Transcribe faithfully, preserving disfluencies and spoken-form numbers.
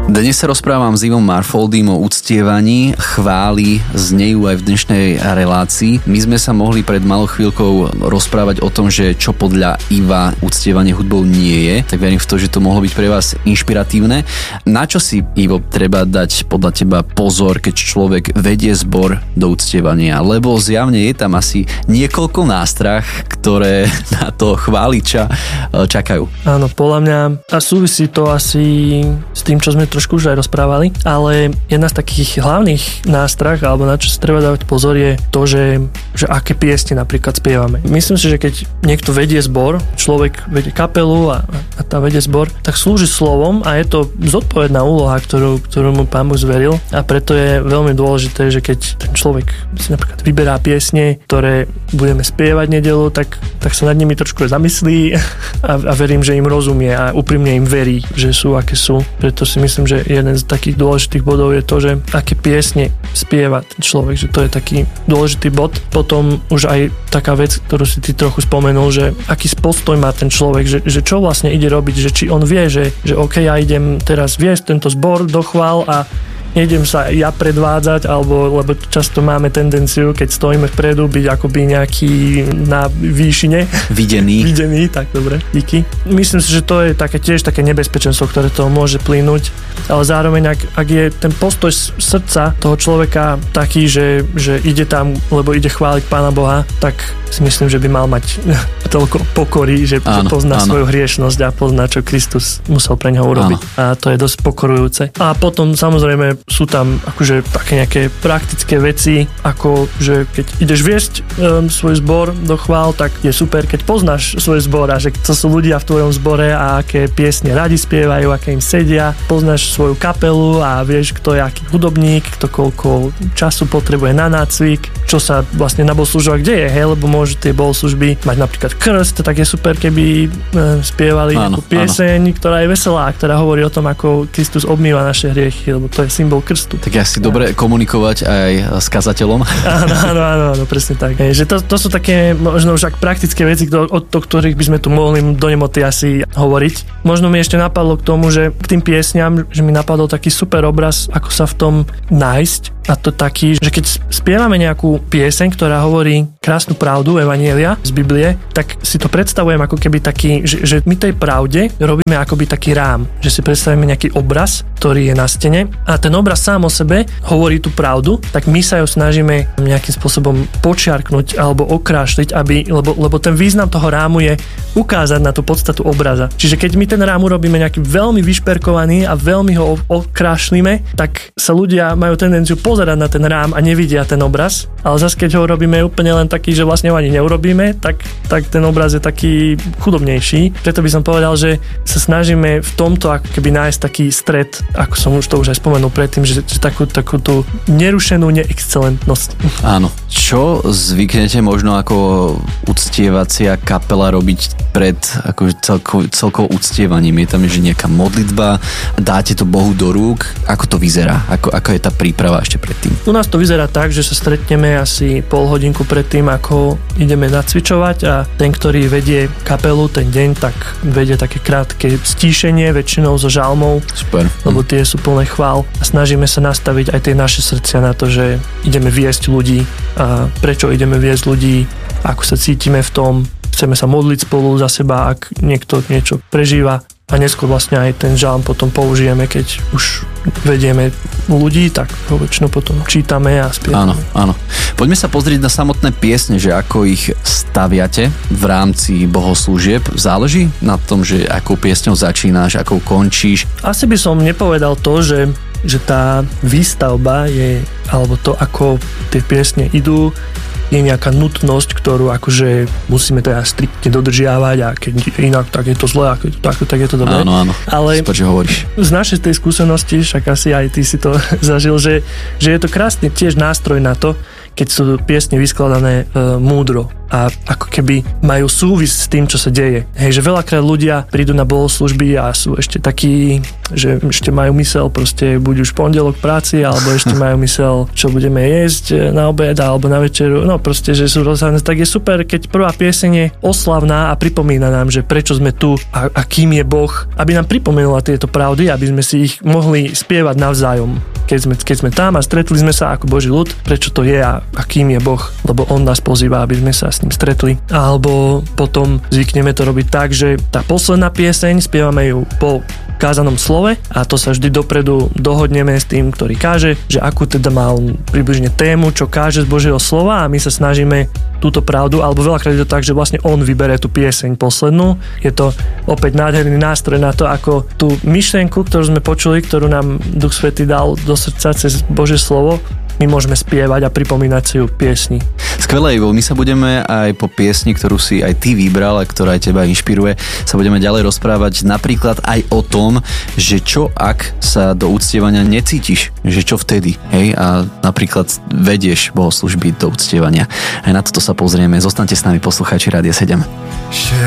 Dnes sa rozprávam s Ivom Marfoldym o uctievaní, chváli znejú aj v dnešnej relácii. My sme sa mohli pred malou chvíľkou rozprávať o tom, že čo podľa Iva uctievanie hudbou nie je, tak verím v to, že to mohlo byť pre vás inšpiratívne. Na čo si, Ivo, treba dať podľa teba pozor, keď človek vedie zbor do uctievania? Lebo zjavne je tam asi niekoľko nástrah, ktoré na to chváliča čakajú. Áno, podľa mňa a súvisí to asi s tým, čo sme trošku už aj rozprávali, ale jedna z takých hlavných nástrah, alebo na čo sa treba dávať pozor, je to, že, že aké piesne napríklad spievame. Myslím si, že keď niekto vedie zbor, človek vedie kapelu a, a tá vedie zbor, tak slúži slovom a je to zodpovedná úloha, ktorú, ktorú mu Pán Boh zveril, a preto je veľmi dôležité, že keď ten človek si napríklad vyberá piesne, ktoré budeme spievať nedeľu, tak, tak sa nad nimi trošku zamyslí a, a verím, že im rozumie a úprimne im verí, že sú aké sú. Preto si myslím, že jeden z takých dôležitých bodov je to, že aké piesne spieva ten človek, že to je taký dôležitý bod. Potom už aj taká vec, ktorú si ty trochu spomenul, že aký postoj má ten človek, že, že čo vlastne ide robiť, že či on vie, že, že OK, ja idem teraz viesť tento zbor do chvál a nejdem sa ja predvádzať, alebo, lebo často máme tendenciu, keď stojíme vpredu, byť akoby nejaký na výšine. Videný. Videný, tak dobre, díky. Myslím si, že to je také, tiež také nebezpečenstvo, ktoré toho môže plynúť, ale zároveň, ak, ak je ten postoj srdca toho človeka taký, že, že ide tam, lebo ide chváliť Pána Boha, tak si myslím, že by mal mať toľko pokory, že, áno, že pozná áno. svoju hriešnosť a pozná, čo Kristus musel pre neho urobiť. Áno. A to je dosť pokorujúce. A potom samozrejme sú tam akože také nejaké praktické veci, ako že keď ideš viesť um, svoj zbor do chvál, tak je super, keď poznáš svoj zbor a že to sú ľudia v tvojom zbore a aké piesne radi spievajú, aké im sedia, poznáš svoju kapelu a vieš, kto je aký hudobník, kto koľko času potrebuje na nácvik, čo sa vlastne na bohoslužbách deje, hej, lebo môžu tie bohoslužby mať napríklad krst, tak je super, keby um, spievali áno, nejakú pieseň, áno. ktorá je veselá, ktorá hovorí o tom, ako Kristus obmýva naše hriechy, lebo to je symbol krstu. Tak asi ja. dobre komunikovať aj s kazateľom. Áno, áno, áno, áno, presne tak. Že to, to sú také možno už ak praktické veci, o, o ktorých by sme tu mohli do nemoty asi hovoriť. Možno mi ešte napadlo k tomu, že k tým piesňam, že mi napadol taký super obraz, ako sa v tom nájsť. A to taký, že keď spievame nejakú pieseň, ktorá hovorí krásnu pravdu evanjelia z Biblie, tak si to predstavujem ako keby taký, že, že my tej pravde robíme akoby taký rám. Že si predstavíme nejaký obraz, ktorý je na stene a ten obraz sám o sebe hovorí tú pravdu, tak my sa ju snažíme nejakým spôsobom počiarknúť alebo okrášliť, aby, lebo, lebo ten význam toho rámu je ukázať na tú podstatu obraza. Čiže keď my ten rám urobíme nejaký veľmi vyšperkovaný a veľmi ho okrášlime, tak sa ľudia majú tendenciu pozerať na ten rám a nevidia ten obraz, ale zase keď ho urobíme úplne len taký, že vlastne ho ani neurobíme, tak, tak ten obraz je taký chudobnejší. Preto by som povedal, že sa snažíme v tomto ako keby nájsť taký stred, ako som už to už aj spomenul predtým, že, že takú, takú tú nerušenú neexcelentnosť. Áno. Čo zvyknete možno ako uctievacia kapela robiť pred akože celko, celkovo uctievaním? Je tam že nejaká modlitba? Dáte to Bohu do rúk? Ako to vyzerá? Ako, ako je tá príprava ešte predtým? U nás to vyzerá tak, že sa stretneme asi pol hodinku predtým, ako ideme nacvičovať, a ten, ktorý vedie kapelu ten deň, tak vedie také krátke stíšenie, väčšinou so žalmou. Super. Lebo tie sú plné chvál. A snažíme sa nastaviť aj tie naše srdcia na to, že ideme viesť ľudí a prečo ideme viesť ľudí, ako sa cítime v tom. Chceme sa modliť spolu za seba, ak niekto niečo prežíva. A neskôr vlastne aj ten žalm potom použijeme, keď už vedieme ľudí, tak ho väčšinou potom čítame a spievame. Áno, áno. Poďme sa pozrieť na samotné piesne, že ako ich staviate v rámci bohoslúžieb. Záleží na tom, že akou piesňou začínaš, akou končíš? Asi by som nepovedal to, že, že tá výstavba je, alebo to, ako tie piesne idú, je nejaká nutnosť, ktorú akože musíme teda striktne dodržiavať, a keď inak, tak je to zlé, a keď to takto, tak je to dobré. Áno, áno. Ale Super, že hovoríš. Z našej tej skúsenosti, však asi aj ty si to zažil, že, že je to krásny tiež nástroj na to, keď sú piesne vyskladané e, múdro a ako keby majú súvis s tým, čo sa deje. Hej, že veľakrát ľudia prídu na bohoslúžby a sú ešte takí, že ešte majú mysel proste buď už pondelok práci, alebo ešte majú mysel, čo budeme jesť na obed alebo na večeru. No proste, že sú rozhľadné, tak je super, keď prvá pieseň je oslavná a pripomína nám, že prečo sme tu a, a kým je Boh, aby nám pripomenula tieto pravdy, aby sme si ich mohli spievať navzájom. Keď sme, keď sme tam a stretli sme sa ako Boží ľud, prečo to je a, a kým je Boh, lebo On nás pozýva, aby sme sa s ním stretli. Alebo potom zvykneme to robiť tak, že tá posledná pieseň spievame ju po kázanom slove a to sa vždy dopredu dohodneme s tým, ktorý káže, že akú teda má on približne tému, čo káže z Božieho slova a my sa snažíme túto pravdu, alebo veľakrát je to tak, že vlastne on vybere tú pieseň poslednú. Je to opäť nádherný nástroj na to, ako tú myšlienku, ktorú sme počuli, ktorú nám Duch Svätý dal do srdca cez Božie slovo, my môžeme spievať a pripomínať si ju piesni. Skvelé, Ivo, my sa budeme aj po piesni, ktorú si aj ty vybral a ktorá aj teba inšpiruje, sa budeme ďalej rozprávať napríklad aj o tom, že čo ak sa do uctievania necítiš, že čo vtedy, hej, a napríklad vedieš bohoslúžby do uctievania. Aj na toto sa pozrieme, zostaňte s nami poslucháči Rádia sedem.